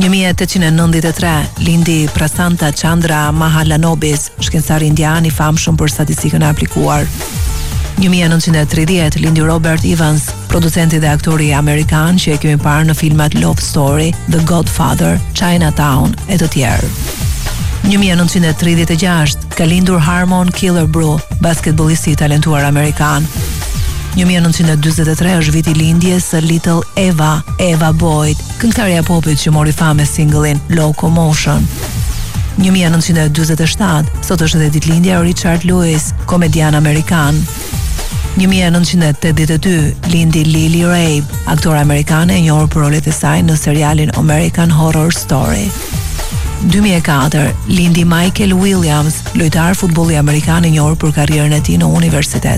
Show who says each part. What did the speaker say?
Speaker 1: 1893 lindi Prasanta Chandra Mahalanobis, shkencëtar indian I famshëm për statistikën e aplikuar. 1930 lindi Robert Evans, producenti dhe aktori amerikan që e kemi parë në filmat Love Story, The Godfather, Chinatown e të tjerë. 1936 ka lindur Harmon Killebrew, basketbollisti I talentuar amerikan. 1943 është viti lindjes së Little Eva Boyd, këngëtarja e popit që mori famë me singlin Locomotion. 1947 sot është edhe ditëlindja e Richard Lewis, komedian amerikan. 1982 lindi Lily Rabe, aktore amerikane e njohur për rolet e saj në serialin American Horror Story. 2004 lindi Michael Williams, lojtar futbolli amerikan e njohur për karrierën e tij në universitet.